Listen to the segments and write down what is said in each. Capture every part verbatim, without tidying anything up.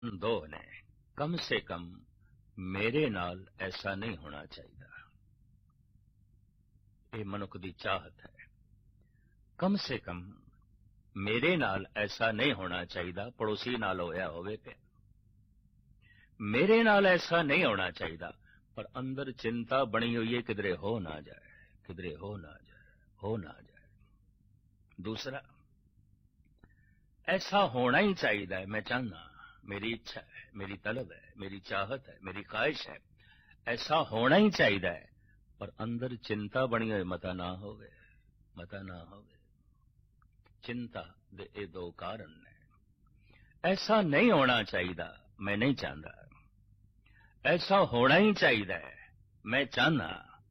दो ने, कम से कम मेरे नाल ऐसा नहीं होना चाहिए। ये मनुख दी चाहत है। कम से कम मेरे नाल ऐसा नहीं होना चाहिए। पड़ोसी नाल होया होवे पे मेरे नाल ऐसा नहीं होना चाहिए, पर अंदर चिंता बनी हुई है किधरे हो ना जाए, किधरे हो ना जाए, हो ना जाए। दूसरा, ऐसा होना ही चाहिए, मैं चाहना, मेरी इच्छा है, मेरी तलब है, मेरी चाहत है, मेरी ख्वाहिश है, ऐसा होना ही चाहिए, पर अंदर चिंता बनी हुई मता ना होवे, मता ना होवे। चिंता दे ये दो कारण ने। ऐसा नहीं होना चाहिए, मैं नहीं चाहता। ऐसा होना ही चाहिए, मैं चाहना।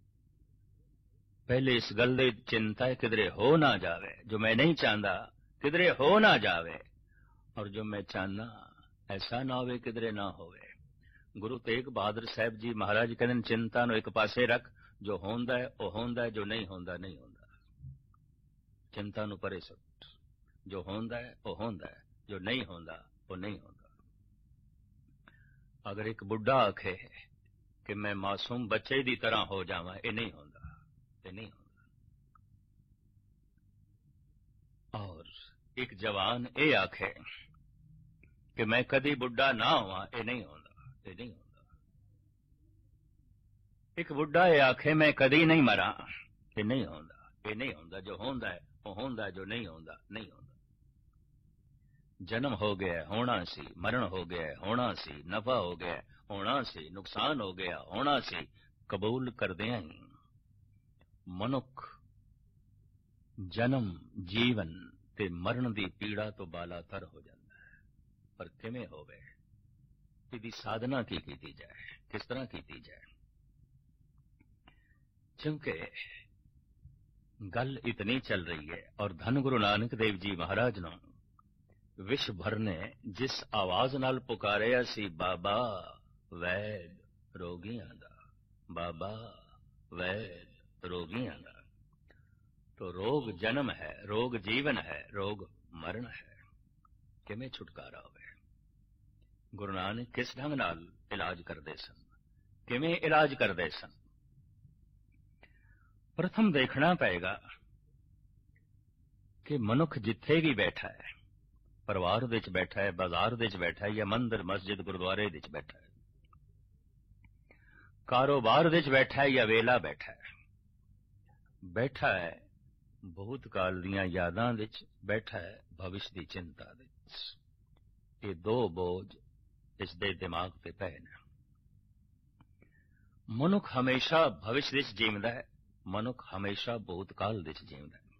पहले इस गल दी चिंता है किधरे हो ना जावे, जो मैं नहीं चाहता किधरे हो ना जावे, और जो मैं चाहना ऐसा ना होवे किधरे ना होवे। गुरु तेग बहादुर साहब जी महाराज कहते चिंता नु एक पासे रख, जो होंदा है वो होंदा है, जो नहीं होंदा नहीं होंदा। चिंता नु परे सुट, जो होंदा है वो होंदा है, जो नहीं होंदा वो नहीं होंदा। अगर एक बुढ़ा आखे कि मैं मासूम बच्चे की तरह हो जावा, ये नहीं होंदा, ये नहीं होंदा। और एक जवान ये आखे कि मैं कदी बुढ़ा ना हुआ, ये नहीं होंदा, ये नहीं होंदा। एक बुढ़ा ये आखे मैं कदी नहीं मरा, ये नहीं होंदा, ये नहीं होंदा। जो होंदा है वो होंदा है, जो नहीं होंदा नहीं होंदा। जन्म हो गया होना सी, मरण हो गया होना सी, नफा हो गया होना सी, नुकसान हो गया होना सी। कबूल कर दिया ही मनुख जन्म जीवन ते मरण दी पीड़ा तो बालातर हो जाता है। पर किवें होवे, इहदी साधना की कीती जाए, किस तरह कीती जाए। क्योंकि गल इतनी चल रही है, और धन गुरु नानक देव जी महाराज ने विश्व भर ने जिस आवाज नाल पुकारिया सी, बाबा वैद रोगियां दा, बाबा वैद रोगियां दा। तो रोग जन्म है, रोग जीवन है, रोग मरण है। किवें छुटकारा होवे। गुरु नानक किस ढंग नाल इलाज करदे सन, किवें इलाज करदे सन। प्रथम देखना पएगा कि मनुख जिथे भी बैठा है, परिवार विच बैठा है, बाजार विच बैठा है, या मंदिर मस्जिद गुरुद्वारे विच बैठा है, कारोबार विच बैठा है या वेला बैठा है, बैठा है भूतकाल दियां यादां विच, बैठा है भविष्य की चिंता विच। ये दो बोझ इस दे दिमाग ते पए ने। मनुख हमेशा भविष्य विच जीवदा है, मनुख हमेशा भूतकाल विच जीवदा है।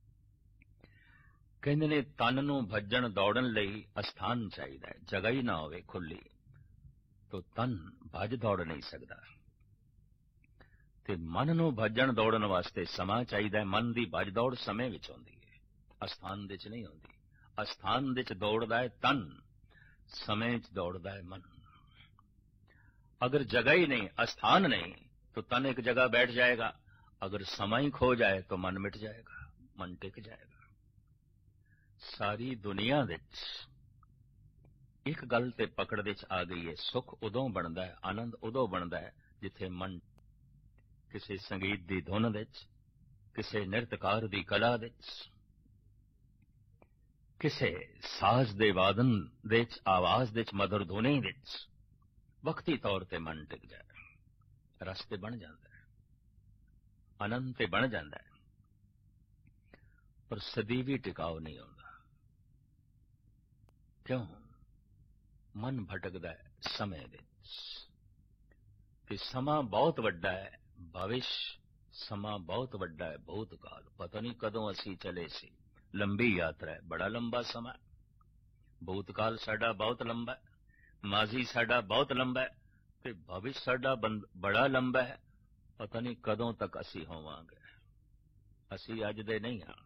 कहंदे ने तन नूं भज्जण दौड़न लई अस्थान चाहिए, जगह ही ना होवे खुली तो तन भज दौड़ नहीं सकता। ते मन नूं भज्जण दौड़न वास्ते समा चाहिए। मन की भज दौड़ समय विच होंदी है, अस्थान विच नहीं होंदी। अस्थान विच दौड़दा है तन, समय विच दौड़दा है मन। अगर जगह ही नहीं, अस्थान नहीं, तो तन एक जगह बैठ जाएगा। अगर समय ही खो जाए तो मन मिट जाएगा, मन टिक जाएगा। सारी दुनिया विच एक गल ते पकड़ विच आ गई है, सुख उदों बनदा है, आनंद उदों बनदा है जिथे मन किसी संगीत दी धुन विच, किसी नृत्यकार दी कला विच, किसी साज दे वादन विच, आवाज विच, मधुर धुनी विच वक्ती तौर ते मन टिक जाए, रस ते बन जाता है, आनंद ते बन जाता है, पर सदीवी टिकाव नहीं होता। क्यों? मन भटकदा है समय विच, ते समा बहुत वड्डा है, भविष्य समा बहुत वड्डा है, भूतकाल पता नहीं कदों असी चले सी। लंबी यात्रा है, बड़ा लंबा समा। भूतकाल साडा बहुत लंबा है, माजी साडा बहुत लंबा है, ते भविष्य साडा बड़ा लंबा है। पता नहीं कदों तक असी होवांगे। असी अज दे नहीं हाँ,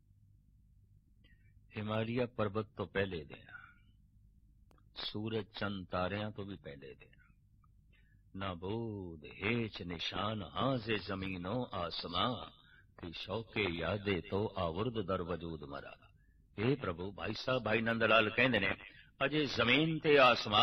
हिमालय पर्वत तो पहले दे हाँ, सूरज चंद तारियां तो भी पहले दे। ना बोध हेच निशान हाँ से जमीनों आसमां, की शौके यादे तो आवुर्द दर वजूद मरा। हे प्रभु, भाई साहब भाई नंदलाल कहंदे ने ਅਜੇ ਜ਼ਮੀਨ ਤੇ ਆਸਮਾਨ